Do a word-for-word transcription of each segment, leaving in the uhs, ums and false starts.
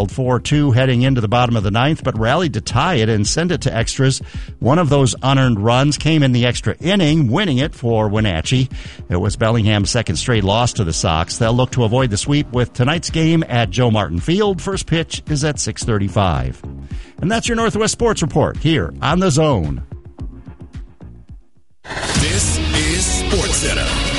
trailed four two heading into the bottom of the ninth, but rallied to tie it and send it to extras. One of those unearned runs came in the extra inning, winning it for Wenatchee. It was Bellingham's second straight loss to the Sox. They'll look to avoid the sweep with tonight's game at Joe Martin Field. First pitch is at six thirty-five. And that's your Northwest Sports Report here on The Zone. This is SportsCenter.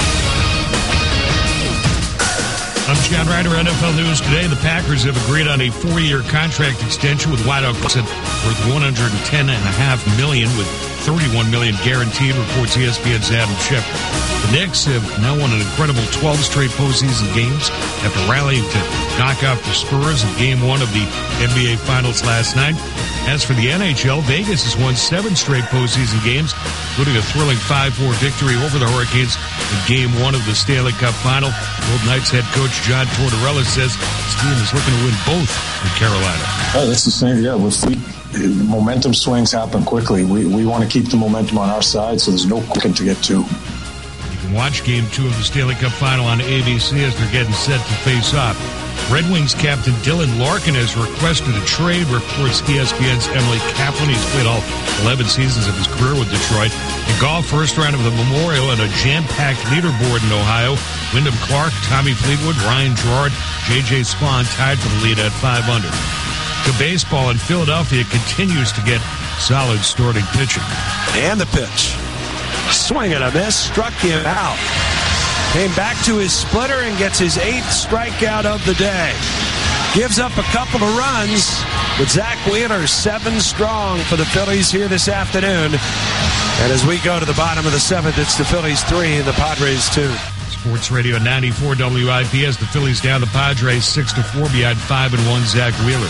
I'm John Ryder, N F L News Today. The Packers have agreed on a four-year contract extension with Wideout worth one hundred ten point five million dollars with thirty-one million dollars guaranteed, reports E S P N's Adam Schefter. The Knicks have now won an incredible twelve straight postseason games after rallying to knock off the Spurs in Game one of the N B A Finals last night. As for the N H L, Vegas has won seven straight postseason games, including a thrilling five four victory over the Hurricanes in Game one of the Stanley Cup Final. Golden Knights head coach John Tortorella says his team is looking to win both in Carolina. Oh, that's the same. Yeah, with the momentum swings happen quickly. We we want to keep the momentum on our side, so there's no cooking to get to. You can watch Game two of the Stanley Cup Final on A B C as they're getting set to face off. Red Wings captain Dylan Larkin has requested a trade, reports E S P N's Emily Kaplan. He's played all eleven seasons of his career with Detroit. In golf, first round of the Memorial and a jam-packed leaderboard in Ohio. Wyndham Clark, Tommy Fleetwood, Ryan Gerard, J J Spawn tied for the lead at five under. To baseball, in Philadelphia continues to get solid starting pitching. And the pitch. Swing and a miss, struck him out. Came back to his splitter and gets his eighth strikeout of the day. Gives up a couple of runs, but Zach Wheeler seven strong for the Phillies here this afternoon. And as we go to the bottom of the seventh, it's the Phillies three and the Padres two. Sports Radio ninety-four W I P S. The Phillies down the Padres six to four behind five and one Zach Wheeler.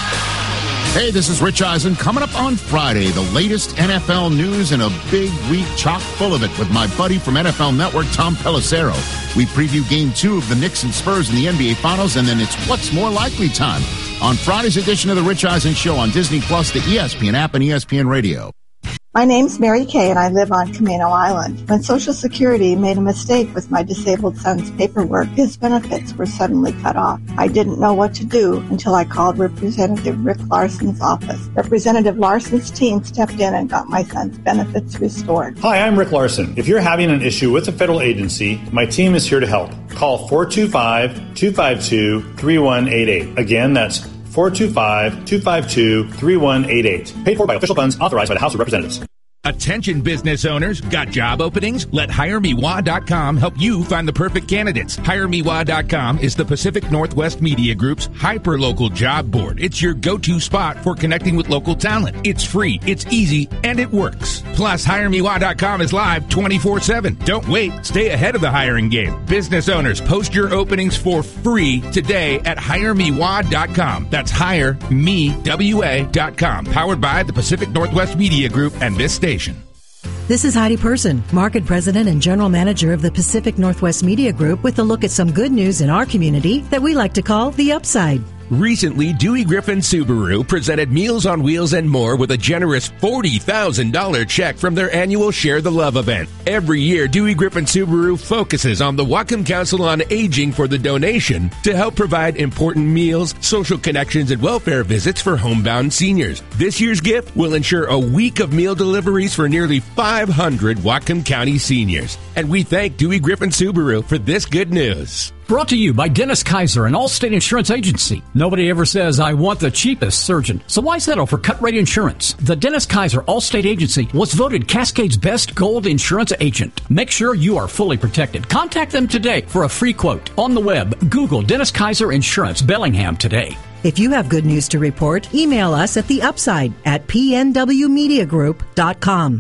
Hey, this is Rich Eisen. Coming up on Friday, the latest N F L news and a big week chock full of it with my buddy from N F L Network, Tom Pelissero. We preview Game two of the Knicks and Spurs in the N B A Finals, and then it's What's More Likely time on Friday's edition of the Rich Eisen Show on Disney Plus, the E S P N app, and E S P N Radio. My name's Mary Kay, and I live on Camino Island. When Social Security made a mistake with my disabled son's paperwork, his benefits were suddenly cut off. I didn't know what to do until I called Representative Rick Larson's office. Representative Larson's team stepped in and got my son's benefits restored. Hi, I'm Rick Larson. If you're having an issue with a federal agency, my team is here to help. Call four two five, two five two, three one eight eight. Again, that's four two five, two five two, three one eight eight. Paid for by official funds authorized by the House of Representatives. Attention business owners, got job openings? Let hire me wah dot com help you find the perfect candidates. hire me wah dot com is the Pacific Northwest Media Group's hyper-local job board. It's your go-to spot for connecting with local talent. It's free, it's easy, and it works. Plus, hire me wah dot com is live twenty-four seven. Don't wait. Stay ahead of the hiring game. Business owners, post your openings for free today at hire me wah dot com. That's hire me wa dot com. Powered by the Pacific Northwest Media Group and this station. This is Heidi Person, Market President and General Manager of the Pacific Northwest Media Group, with a look at some good news in our community that we like to call the upside. Recently, Dewey Griffin Subaru presented Meals on Wheels and more with a generous forty thousand dollars check from their annual Share the Love event. Every year, Dewey Griffin Subaru focuses on the Whatcom Council on Aging for the donation to help provide important meals, social connections, and welfare visits for homebound seniors. This year's gift will ensure a week of meal deliveries for nearly five hundred Whatcom County seniors. And we thank Dewey Griffin Subaru for this good news. Brought to you by Dennis Kaiser, an Allstate Insurance Agency. Nobody ever says, I want the cheapest surgeon. So why settle for cut rate insurance? The Dennis Kaiser Allstate Agency was voted Cascade's best gold insurance agent. Make sure you are fully protected. Contact them today for a free quote. On the web, Google Dennis Kaiser Insurance Bellingham today. If you have good news to report, email us at the upside at p n w media group dot com.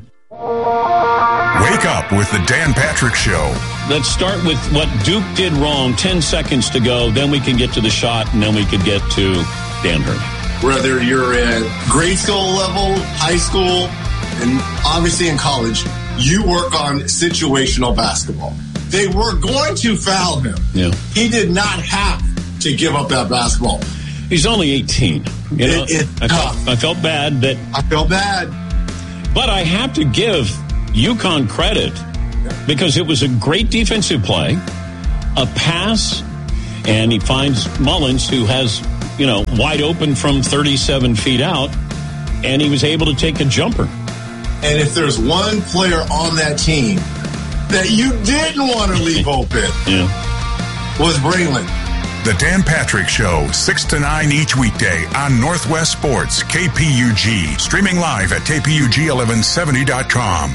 Wake up with the Dan Patrick Show. Let's start with what Duke did wrong. Ten seconds to go. Then we can get to the shot, and then we could get to Dan Hurley. Whether you're at grade school level, high school, and obviously in college, you work on situational basketball. They were going to foul him. Yeah. He did not have to give up that basketball. He's only eighteen. You know, it, it, I, felt, I felt bad that I felt bad, but I have to give UConn credit because it was a great defensive play, a pass, and he finds Mullins, who has you know, wide open from thirty-seven feet out, and he was able to take a jumper. And if there's one player on that team that you didn't want to leave open, yeah. was Braylon. The Dan Patrick Show, six to nine each weekday on Northwest Sports, K P U G. Streaming live at K P U G eleven seventy dot com.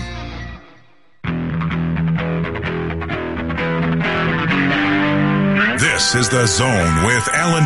This is The Zone with Alan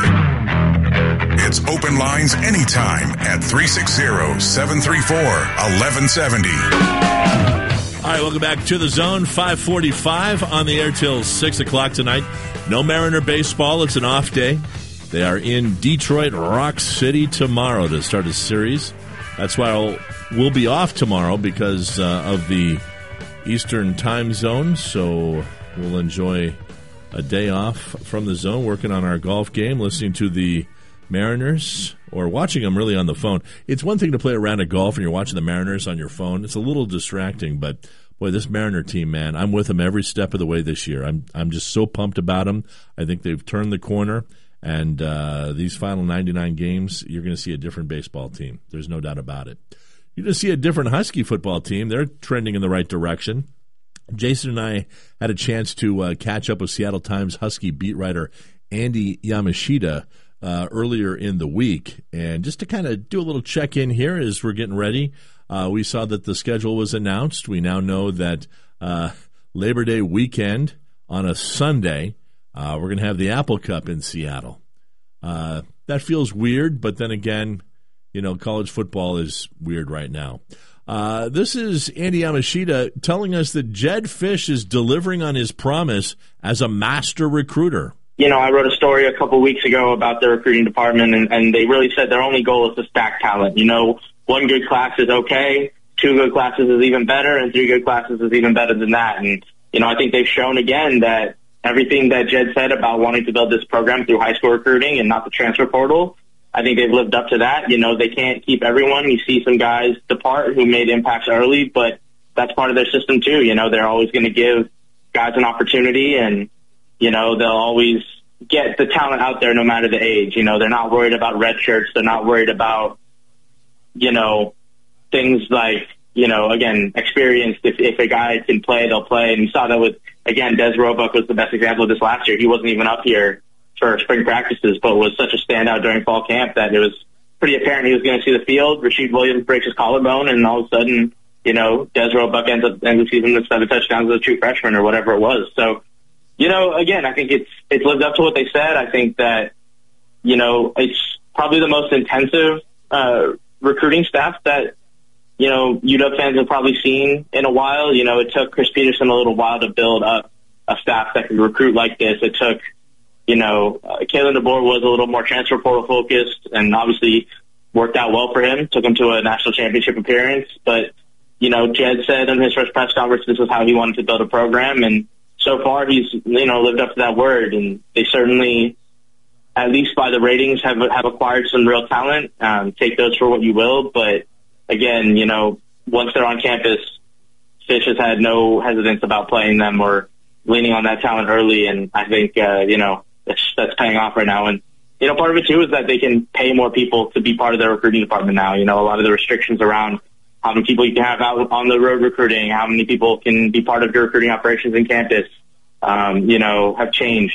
Fee. It's open lines anytime at three six zero, seven three four, one one seven zero. All right, welcome back to The Zone, five forty-five on the air till six o'clock tonight. No Mariner baseball. It's an off day. They are in Detroit Rock City tomorrow to start a series. That's why I'll, we'll be off tomorrow because uh, of the Eastern time zone. So we'll enjoy a day off from The Zone, working on our golf game, listening to the Mariners, or watching them really on the phone. It's one thing to play a round of golf and you're watching the Mariners on your phone. It's a little distracting, but boy, this Mariner team, man, I'm with them every step of the way this year. I'm I'm just so pumped about them. I think they've turned the corner, and uh, these final ninety-nine games, you're going to see a different baseball team. There's no doubt about it. You're going to see a different Husky football team. They're trending in the right direction. Jason and I had a chance to uh, catch up with Seattle Times Husky beat writer Andy Yamashita uh, earlier in the week. And just to kind of do a little check-in here as we're getting ready, uh, we saw that the schedule was announced. We now know that uh, Labor Day weekend on a Sunday, uh, we're going to have the Apple Cup in Seattle. Uh, that feels weird, but then again, you know, college football is weird right now. Uh, this is Andy Yamashita telling us that Jedd Fisch is delivering on his promise as a master recruiter. You know, I wrote a story a couple weeks ago about the recruiting department, and, and they really said their only goal is to stack talent. You know, one good class is okay, two good classes is even better, and three good classes is even better than that. And, you know, I think they've shown again that everything that Jedd said about wanting to build this program through high school recruiting and not the transfer portal, I think they've lived up to that. You know, they can't keep everyone. You see some guys depart who made impacts early, but that's part of their system too. You know, they're always going to give guys an opportunity, and, you know, they'll always get the talent out there no matter the age. You know, they're not worried about red shirts. They're not worried about, you know, things like, you know, again, experience. If, if a guy can play, they'll play. And you saw that with, again, Des Roebuck was the best example of this last year. He wasn't even up here for spring practices, but was such a standout during fall camp that it was pretty apparent he was going to see the field. Rasheed Williams breaks his collarbone, and all of a sudden, you know, Des Roebuck ends up ends the season with seven touchdowns as a true freshman or whatever it was. So, you know, again, I think it's it's lived up to what they said. I think that, you know, it's probably the most intensive uh, recruiting staff that, you know, U W fans have probably seen in a while. You know, it took Chris Peterson a little while to build up a staff that could recruit like this. It took, you know, uh, Kalen DeBoer was a little more transfer portal focused and obviously worked out well for him, took him to a national championship appearance. But, you know, Jedd said in his first press conference this is how he wanted to build a program. And so far he's, you know, lived up to that word. And they certainly, at least by the ratings, have have acquired some real talent. Um, take those for what you will. But, again, you know, once they're on campus, Fisch has had no hesitance about playing them or leaning on that talent early. And I think, uh, you know, That's, that's paying off right now. And, you know, part of it, too, is that they can pay more people to be part of their recruiting department now. You know, a lot of the restrictions around how many people you can have out on the road recruiting, how many people can be part of your recruiting operations in campus, um, you know, have changed.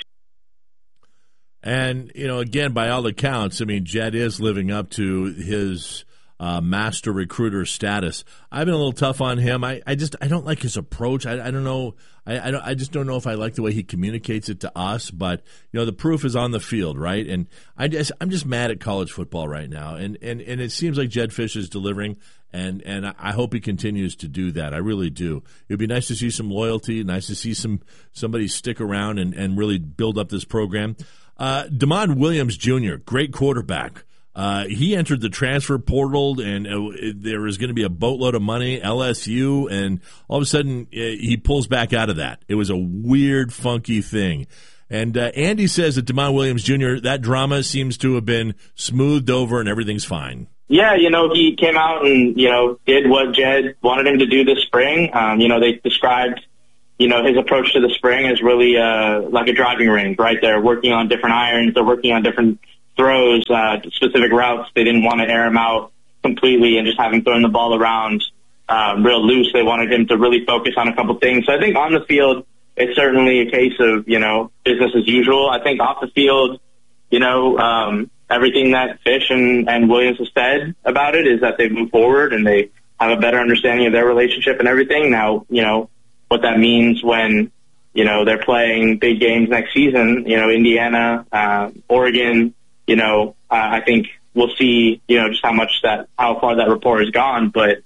And, you know, again, by all accounts, I mean, Jedd is living up to his uh, master recruiter status. I've been a little tough on him. I, I just I don't like his approach. I, I don't know. I I, don't, I just don't know if I like the way he communicates it to us. But you know, the proof is on the field, right? And I just I'm just mad at college football right now. And and, and it seems like Jedd Fisch is delivering, and and I hope he continues to do that. I really do. It'd be nice to see some loyalty. Nice to see some somebody stick around and, and really build up this program. Uh, Damon Williams Junior, great quarterback. Uh, he entered the transfer portal, and uh, there was going to be a boatload of money, L S U, and all of a sudden uh, he pulls back out of that. It was a weird, funky thing. And uh, Andy says that Damon Williams Junior, that drama seems to have been smoothed over and everything's fine. Yeah, you know, he came out and, you know, did what Jedd wanted him to do this spring. Um, you know, they described, you know, his approach to the spring as really uh, like a driving range, right? They're working on different irons. They're working on different throws, uh, specific routes. They didn't want to air him out completely and just have him throwing the ball around um, real loose. They wanted him to really focus on a couple things. So I think on the field, it's certainly a case of, you know, business as usual. I think off the field, you know, um, everything that Fish and, and Williams have said about it is that they've moved forward and they have a better understanding of their relationship and everything. Now, you know, what that means when, you know, they're playing big games next season, you know, Indiana, uh, Oregon, you know, uh, I think we'll see, you know, just how much that, how far that rapport has gone. But,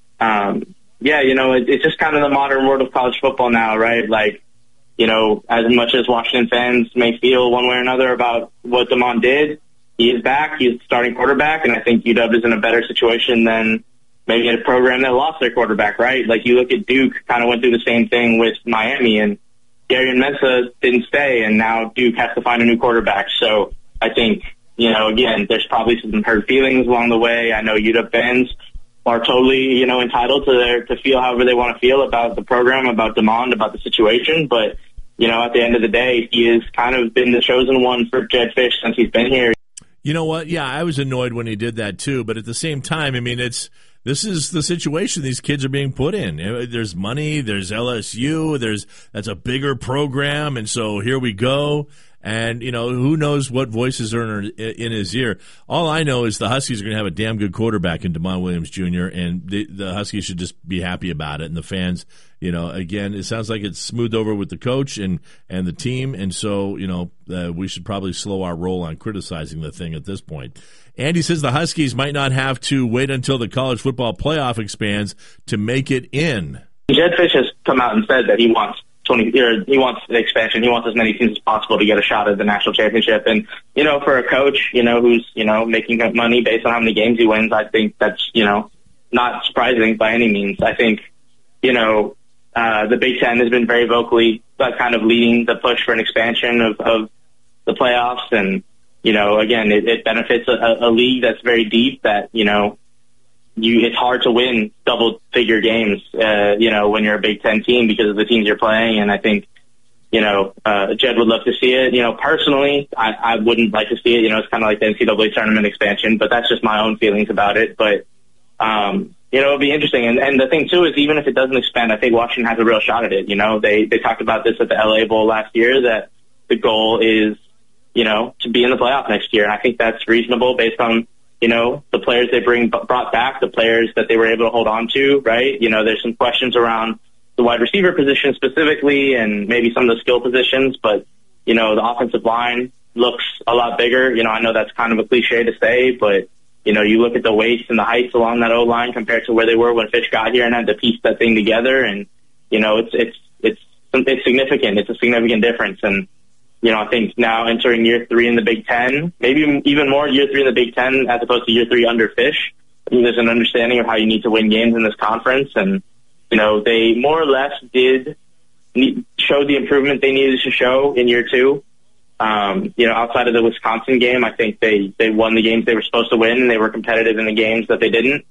um, yeah, you know, it, it's just kind of the modern world of college football now, right? Like, you know, as much as Washington fans may feel one way or another about what DeMond did, he is back. He's the starting quarterback, and I think U W is in a better situation than maybe a program that lost their quarterback, right? Like, you look at Duke, kind of went through the same thing with Miami, and Darian Mensah didn't stay, and now Duke has to find a new quarterback. So I think, you know, again, there's probably some hurt feelings along the way. I know U W fans are totally, you know, entitled to their to feel however they want to feel about the program, about DeMond, about the situation. But, you know, at the end of the day, he has kind of been the chosen one for Jedd Fisch since he's been here. You know what? Yeah, I was annoyed when he did that too. But at the same time, I mean, it's this is the situation these kids are being put in. There's money, there's L S U, there's that's a bigger program, and so here we go. And, you know, who knows what voices are in his ear. All I know is the Huskies are going to have a damn good quarterback in DeMond Williams Junior, and the, the Huskies should just be happy about it. And the fans, you know, again, it sounds like it's smoothed over with the coach and, and the team, and so, you know, uh, we should probably slow our roll on criticizing the thing at this point. Andy says the Huskies might not have to wait until the college football playoff expands to make it in. Jedd Fisch has come out and said that he wants twenty, or he wants the expansion. He wants as many teams as possible to get a shot at the national championship. And, you know, for a coach, you know, who's, you know, making money based on how many games he wins, I think that's, you know, not surprising by any means. I think, you know, uh, the Big Ten has been very vocally uh, kind of leading the push for an expansion of, of the playoffs. And, you know, again, it, it benefits a, a league that's very deep that, you know, You, it's hard to win double-figure games, uh, you know, when you're a Big Ten team because of the teams you're playing. And I think, you know, uh, Jedd would love to see it. You know, personally, I, I wouldn't like to see it. You know, it's kind of like the N C double A tournament expansion, but that's just my own feelings about it. But, um, you know, it'll be interesting. And, and the thing, too, is even if it doesn't expand, I think Washington has a real shot at it. You know, they, they talked about this at the L A Bowl last year, that the goal is, you know, to be in the playoff next year. And I think that's reasonable based on, you know, the players they bring brought back, the players that they were able to hold on to, right? You know, there's some questions around the wide receiver position specifically and maybe some of the skill positions, but, you know, the offensive line looks a lot bigger. You know, I know that's kind of a cliche to say, but, you know, you look at the weights and the heights along that O-line compared to where they were when Fisch got here and had to piece that thing together. And, you know, it's, it's, it's, it's significant. It's a significant difference. And, you know, I think now entering year three in the Big Ten, maybe even more year three in the Big Ten as opposed to year three under Fisch, I think there's an understanding of how you need to win games in this conference. And, you know, they more or less did need, show the improvement they needed to show in year two. Um, you know, outside of the Wisconsin game, I think they, they won the games they were supposed to win, and they were competitive in the games that they didn't.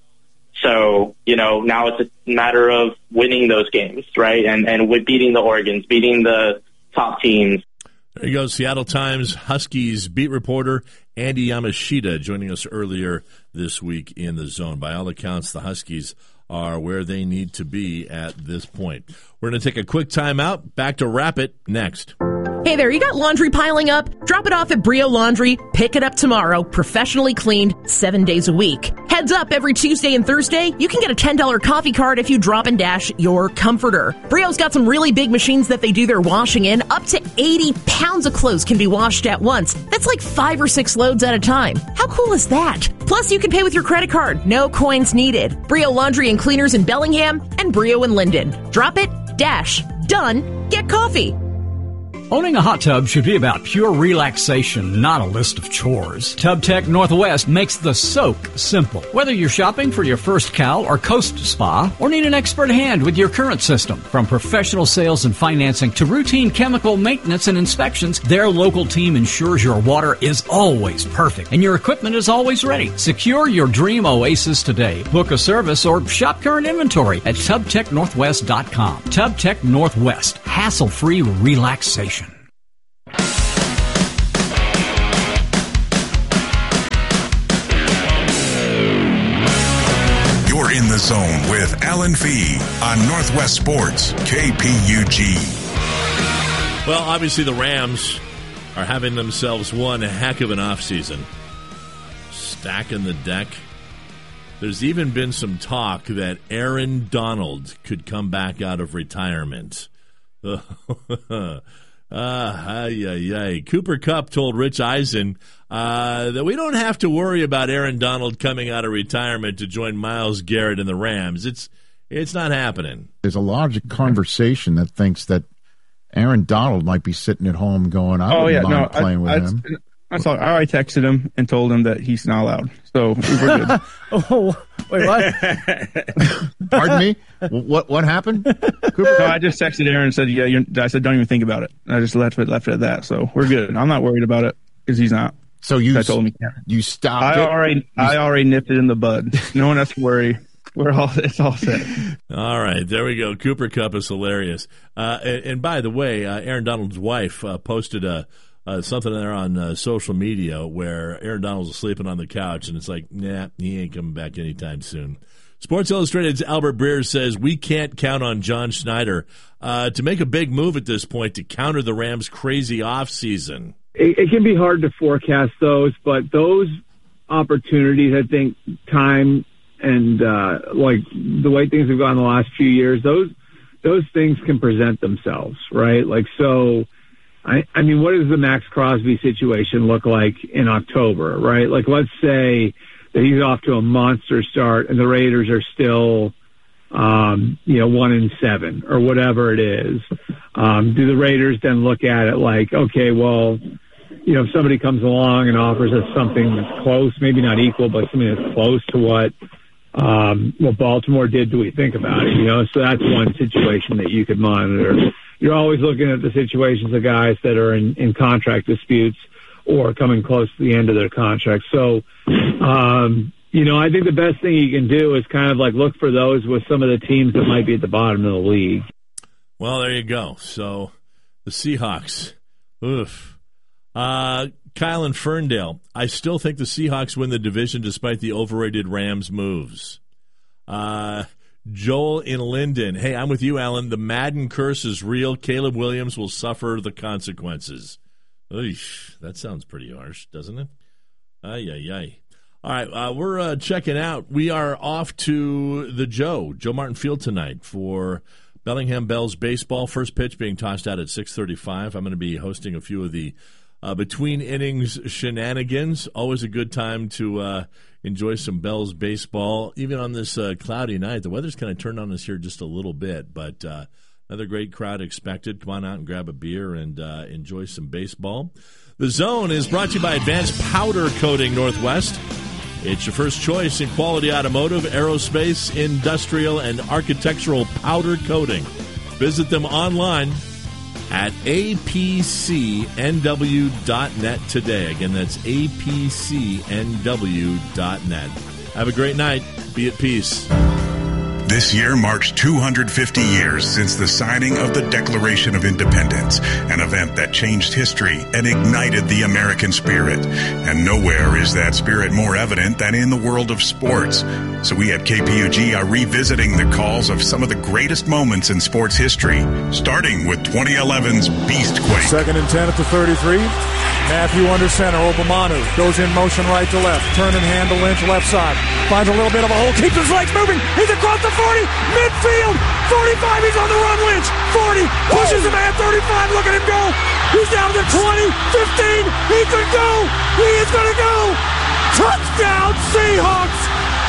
So, you know, now it's a matter of winning those games, right? And, and with beating the Oregons, beating the top teams. There you go, Seattle Times Huskies beat reporter Andy Yamashita joining us earlier this week in the Zone. By all accounts, the Huskies are where they need to be at this point. We're going to take a quick time out. Back to Wrap It next. Hey there, you got laundry piling up? Drop it off at Brio Laundry. Pick it up tomorrow, professionally cleaned, seven days a week. Heads up, every Tuesday and Thursday, you can get a ten dollars coffee card if you drop and dash your comforter. Brio's got some really big machines that they do their washing in. Up to eighty pounds of clothes can be washed at once. That's like five or six loads at a time. How cool is that? Plus, you can pay with your credit card. No coins needed. Brio Laundry and Cleaners in Bellingham and Brio in Linden. Drop it, dash, done, get coffee. Owning a hot tub should be about pure relaxation, not a list of chores. TubTech Northwest makes the soak simple. Whether you're shopping for your first Cal or Coast Spa, or need an expert hand with your current system, from professional sales and financing to routine chemical maintenance and inspections, their local team ensures your water is always perfect and your equipment is always ready. Secure your dream oasis today. Book a service or shop current inventory at tub tech northwest dot com. TubTech Northwest, hassle-free relaxation. the Zone with Alan Fee on Northwest Sports, K P U G. Well, obviously the Rams are having themselves one heck of an offseason. Stacking the deck. There's even been some talk that Aaron Donald could come back out of retirement. ah, ay, ay, ay. Cooper Kupp told Rich Eisen uh, that we don't have to worry about Aaron Donald coming out of retirement to join Myles Garrett and the Rams. It's it's not happening. There's a larger conversation that thinks that Aaron Donald might be sitting at home going, I oh, wouldn't yeah, mind no, playing I, with I, him. I, saw, I already texted him and told him that he's not allowed. So we're good. oh, wait, what? Pardon me? What what happened? Cooper? No, I just texted Aaron and said, yeah, you're, I said, don't even think about it. And I just left it, left it at that. So we're good. I'm not worried about it because he's not. So you, I told him he can't. You stopped I it? already, You I already nipped it in the bud. No one has to worry. We're all, it's all set. All right, there we go. Cooper Kupp is hilarious. Uh, and, and by the way, uh, Aaron Donald's wife uh, posted a, uh, something there on uh, social media where Aaron Donald's sleeping on the couch, and it's like, nah, he ain't coming back anytime soon. Sports Illustrated's Albert Breer says we can't count on John Schneider uh, to make a big move at this point to counter the Rams' crazy offseason. It, it can be hard to forecast those, but those opportunities, I think, time and uh, like the way things have gone the last few years, those those things can present themselves, right? Like, so, I, I mean, what does the Max Crosby situation look like in October, right? Like, let's say that he's off to a monster start and the Raiders are still, um, you know, one and seven or whatever it is. Um, do the Raiders then look at it like, okay, well, you know, if somebody comes along and offers us something that's close, maybe not equal, but something that's close to what, um, what Baltimore did, do we think about it? You know, so that's one situation that you could monitor. You're always looking at the situations of guys that are in, in contract disputes or coming close to the end of their contract. So, um, you know, I think the best thing you can do is kind of like look for those with some of the teams that might be at the bottom of the league. Well, there you go. So the Seahawks, oof. Uh, Kyle in Ferndale, I still think the Seahawks win the division despite the overrated Rams moves. Uh, Joel in Linden, hey, I'm with you, Alan. The Madden curse is real. Caleb Williams will suffer the consequences. Eesh, that sounds pretty harsh, doesn't it? Ay, ay, ay. All right, uh, we're uh, checking out. We are off to the Joe, Joe Martin Field tonight for Bellingham Bells baseball. First pitch being tossed out at six thirty-five. I'm going to be hosting a few of the uh, between innings shenanigans. Always a good time to uh, enjoy some Bells baseball, even on this uh, cloudy night. The weather's kind of turned on us here just a little bit, but uh, another great crowd expected. Come on out and grab a beer and uh, enjoy some baseball. The Zone is brought to you by Advanced Powder Coating Northwest. It's your first choice in quality automotive, aerospace, industrial, and architectural powder coating. Visit them online at A P C N W dot net today. Again, that's A P C N W dot net. Have a great night. Be at peace. This year marks two hundred fifty years since the signing of the Declaration of Independence, an event that changed history and ignited the American spirit. And nowhere is that spirit more evident than in the world of sports. So we at K P U G are revisiting the calls of some of the greatest moments in sports history, starting with twenty eleven's Beastquake. Second and ten at the thirty-three. Matthew under center. Obamanu goes in motion right to left. Turn and hand to Lynch left side. Finds a little bit of a hole. Keeps his legs moving. He's across the forty. Midfield. forty-five. He's on the run. Lynch. forty. Pushes him at thirty-five. Look at him go. He's down to twenty. fifteen. He could go. He is going to go. Touchdown Seahawks.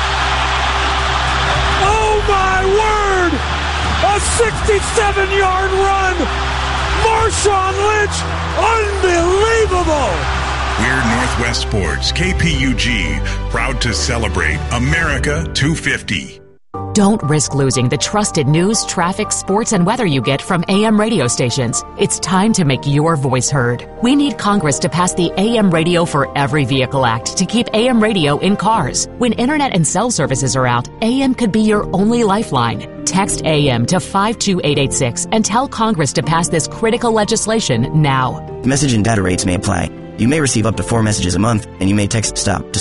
Oh my word. A sixty-seven-yard run. Marshawn Lynch. Unbelievable. We're Northwest Sports, K P U G, proud to celebrate America two fifty. Don't risk losing the trusted news, traffic, sports, and weather you get from A M radio stations. It's time to make your voice heard. We need Congress to pass the A M Radio for Every Vehicle Act to keep A M radio in cars. When internet and cell services are out, A M could be your only lifeline. Text A M to five two eight eight six and tell Congress to pass this critical legislation now. Message and data rates may apply. You may receive up to four messages a month, and you may text STOP to